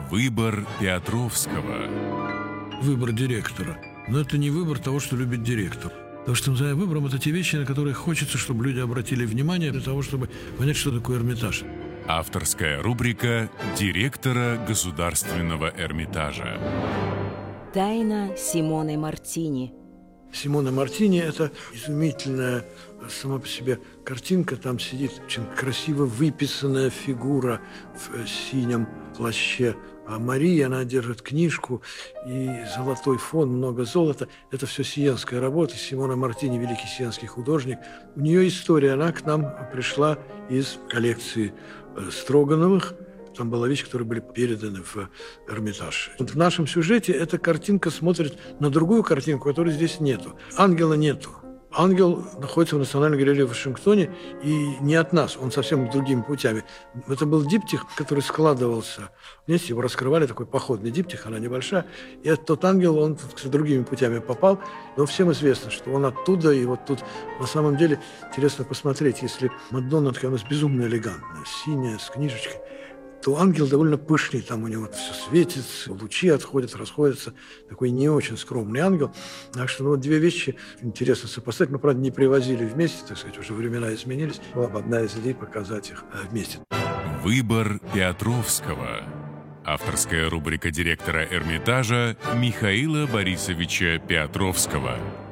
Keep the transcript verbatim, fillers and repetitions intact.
Выбор Петровского. Выбор директора. Но это не выбор того, что любит директор. Потому что, называем выбором, это те вещи, на которые хочется, чтобы люди обратили внимание для того, чтобы понять, что такое Эрмитаж. Авторская рубрика директора Государственного Эрмитажа. Тайна Симоне Мартини. Симоне Мартини – это изумительная сама по себе картинка. Там сидит очень красиво выписанная фигура в синем плаще. А Мария, она держит книжку, и золотой фон, много золота. Это все сиенская работа. Симоне Мартини – великий сиенский художник. У нее история, она к нам пришла из коллекции Строгановых. Там была вещь, которые были переданы в Эрмитаж. Вот в нашем сюжете эта картинка смотрит на другую картинку, которой здесь нету. Ангела нету. Ангел находится в Национальной галерее в Вашингтоне, и не от нас, он совсем другими путями. Это был диптих, который складывался вместе, его раскрывали, такой походный диптих, она небольшая. И этот тот ангел, он кстати, другими путями попал, но всем известно, что он оттуда, и вот тут на самом деле интересно посмотреть, если Мадонна такая у нас безумно элегантная, синяя, с книжечкой, то ангел довольно пышный, там у него все светится, лучи отходят, расходятся. Такой не очень скромный ангел. Так что ну, вот две вещи интересно сопоставить. Мы, правда, не привозили вместе, так сказать, уже времена изменились. Была бы одна из идей показать их вместе. Выбор Петровского. Авторская рубрика директора Эрмитажа Михаила Борисовича Петровского.